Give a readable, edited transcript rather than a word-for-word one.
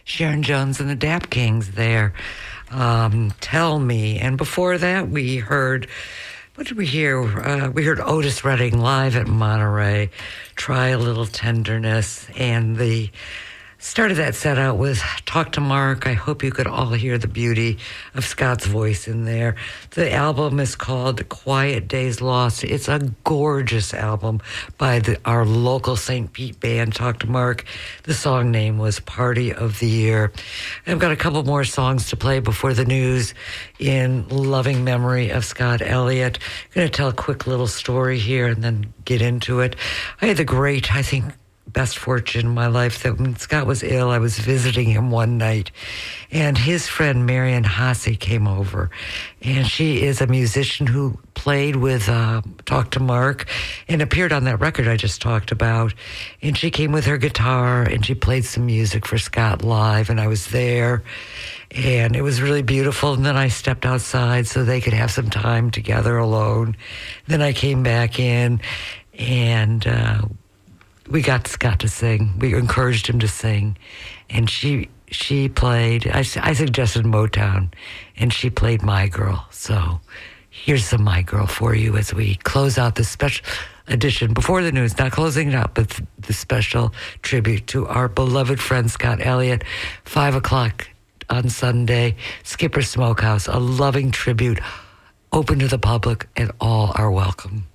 Sharon Jones and the Dap Kings there. Tell Me. And before that, we heard, what did we hear? We heard Otis Redding live at Monterey, Try a Little Tenderness. And the started that set out with Talk to Mark. I hope you could all hear the beauty of Scott's voice in there. The album is called Quiet Days Lost. It's a gorgeous album by our local St. Pete band, Talk to Mark. The song name was Party of the Year. I've got a couple more songs to play before the news in loving memory of Scott Elliott. I'm going to tell a quick little story here and then get into it. I had the great, I think, best fortune in my life that when Scott was ill, I was visiting him one night, and his friend Marian Hasse came over, and she is a musician who played with Talk to Mark and appeared on that record I just talked about, and she came with her guitar and she played some music for Scott live, and I was there, and it was really beautiful. And then I stepped outside so they could have some time together alone. Then I came back in, and we got Scott to sing. We encouraged him to sing. And she played, I suggested Motown, and she played My Girl. So here's some My Girl for you as we close out this special edition. Before the news, not closing it up, but the special tribute to our beloved friend Scott Elliott. 5 o'clock on Sunday, Skipper Smokehouse, a loving tribute, open to the public, and all are welcome.